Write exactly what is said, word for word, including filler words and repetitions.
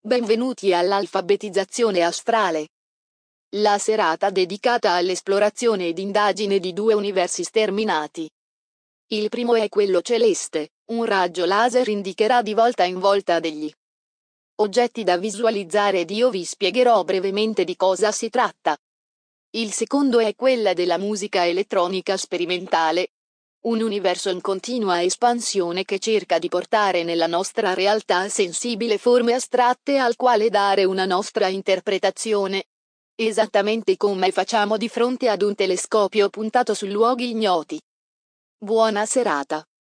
Benvenuti all'alfabetizzazione astrale. La serata dedicata all'esplorazione ed indagine di due universi sterminati. Il primo è quello celeste, un raggio laser indicherà di volta in volta degli oggetti da visualizzare ed io vi spiegherò brevemente di cosa si tratta. Il secondo è quella della musica elettronica sperimentale. Un universo in continua espansione che cerca di portare nella nostra realtà sensibile forme astratte al quale dare una nostra interpretazione. Esattamente come facciamo di fronte ad un telescopio puntato su luoghi ignoti. Buona serata.